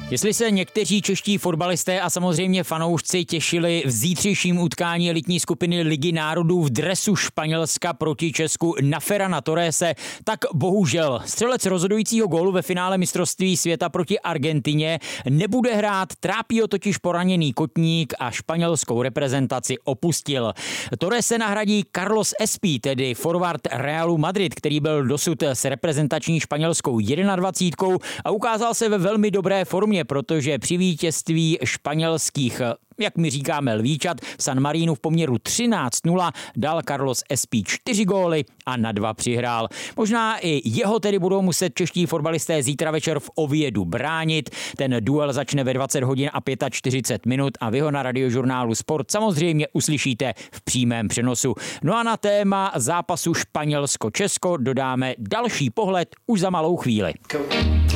Jestli se někteří čeští fotbalisté a samozřejmě fanoušci těšili v zítřejším utkání elitní skupiny Ligy národů v dresu Španělska proti Česku na Ferrana Torrese, tak bohužel střelec rozhodujícího gólu ve finále mistrovství světa proti Argentině nebude hrát, trápí ho totiž poraněný kotník a španělskou reprezentaci opustil. Torrese nahradí Carlos Espí, tedy forward Realu Madrid, který byl dosud s reprezentační španělskou 21 a ukázal se ve velmi dobré formě, protože při vítězství španělských, jak my říkáme, lvíčat San Marinu v poměru 13-0 dal Carlos Espí 4 góly a na 2 přihrál. Možná i jeho tedy budou muset čeští fotbalisté zítra večer v Oviedu bránit. Ten duel začne ve 20 hodin a 45 minut a vy ho na Radiožurnálu Sport samozřejmě uslyšíte v přímém přenosu. No a na téma zápasu Španělsko-Česko dodáme další pohled už za malou chvíli.